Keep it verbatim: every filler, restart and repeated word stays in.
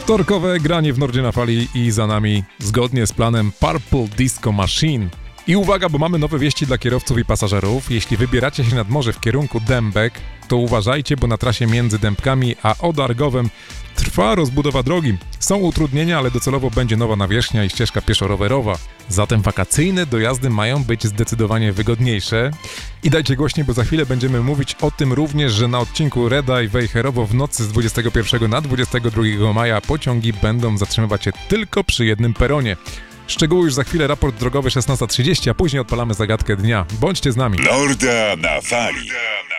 Wtorkowe granie w Nordzie na Fali i za nami, zgodnie z planem, Purple Disco Machine. I uwaga, bo mamy nowe wieści dla kierowców i pasażerów. Jeśli wybieracie się nad morze w kierunku Dębek, to uważajcie, bo na trasie między Dębkami a Odargowem trwa rozbudowa drogi. Są utrudnienia, ale docelowo będzie nowa nawierzchnia i ścieżka pieszo-rowerowa. Zatem wakacyjne dojazdy mają być zdecydowanie wygodniejsze. I dajcie głośniej, bo za chwilę będziemy mówić o tym również, że na odcinku Redaj-Wejherowo w nocy z dwudziestego pierwszego na dwudziestego drugiego maja pociągi będą zatrzymywać się tylko przy jednym peronie. Szczegóły już za chwilę, raport drogowy szesnasta trzydzieści, a później odpalamy zagadkę dnia. Bądźcie z nami. Norda na Fali.